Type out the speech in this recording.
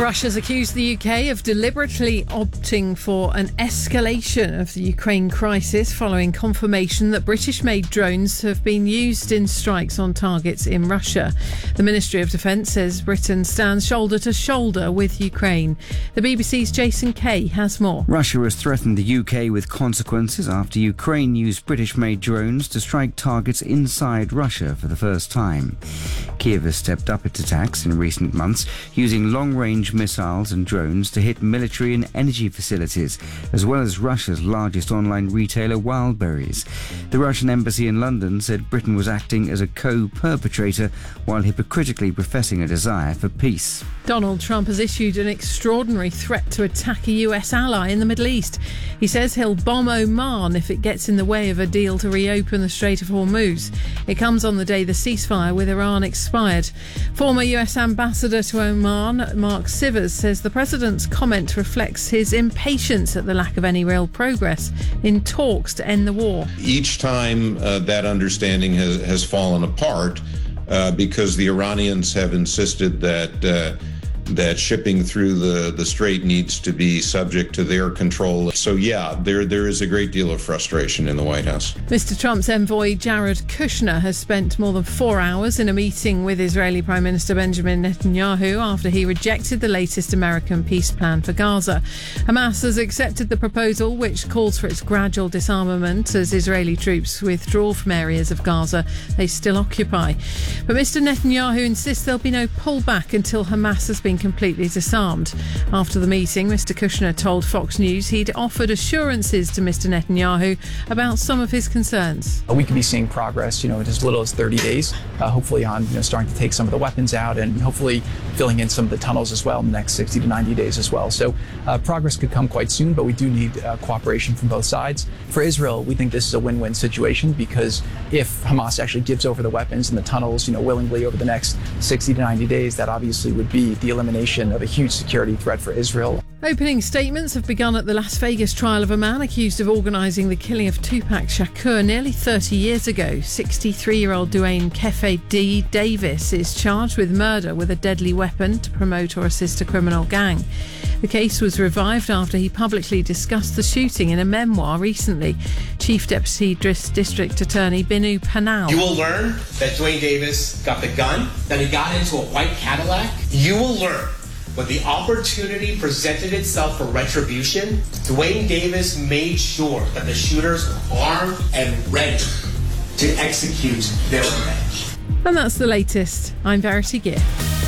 Russia's accused the UK of deliberately opting for an escalation of the Ukraine crisis following confirmation that British-made drones have been used in strikes on targets in Russia. The Ministry of Defence says Britain stands shoulder to shoulder with Ukraine. The BBC's Jason Kay has more. Russia has threatened the UK with consequences after Ukraine used British-made drones to strike targets inside Russia for the first time. Kiev has stepped up its attacks in recent months, using long-range missiles and drones to hit military and energy facilities, as well as Russia's largest online retailer, Wildberries. The Russian embassy in London said Britain was acting as a co-perpetrator while hypocritically professing a desire for peace. Donald Trump has issued an extraordinary threat to attack a US ally in the Middle East. He says he'll bomb Oman if it gets in the way of a deal to reopen the Strait of Hormuz. It comes on the day the ceasefire with Iran expired. Former US ambassador to Oman, Mark Sivers, says the president's comment reflects his impatience at the lack of any real progress in talks to end the war. Each time that understanding has fallen apart because the Iranians have insisted that shipping through the strait needs to be subject to their control. So, yeah, there is a great deal of frustration in the White House. Mr. Trump's envoy, Jared Kushner, has spent more than 4 hours in a meeting with Israeli Prime Minister Benjamin Netanyahu after he rejected the latest American peace plan for Gaza. Hamas has accepted the proposal, which calls for its gradual disarmament as Israeli troops withdraw from areas of Gaza they still occupy. But Mr. Netanyahu insists there'll be no pullback until Hamas has been completely disarmed. After the meeting, Mr. Kushner told Fox News he'd offered assurances to Mr. Netanyahu about some of his concerns. We could be seeing progress, in as little as 30 days, hopefully on, starting to take some of the weapons out and hopefully filling in some of the tunnels as well in the next 60 to 90 days as well. So progress could come quite soon, but we do need cooperation from both sides. For Israel, we think this is a win-win situation because if Hamas actually gives over the weapons and the tunnels, willingly over the next 60 to 90 days, that obviously would be the elimination of a huge security threat for Israel. Opening statements have begun at the Las Vegas trial of a man accused of organising the killing of Tupac Shakur nearly 30 years ago. 63-year-old Duane Kefe D. Davis is charged with murder with a deadly weapon to promote or assist a criminal gang. The case was revived after he publicly discussed the shooting in a memoir recently. Chief Deputy District Attorney Binu Panal. You will learn that Duane Davis got the gun, that he got into a white Cadillac. You will learn when the opportunity presented itself for retribution, Duane Davis made sure that the shooters were armed and ready to execute their revenge. And that's the latest. I'm Verity Gear.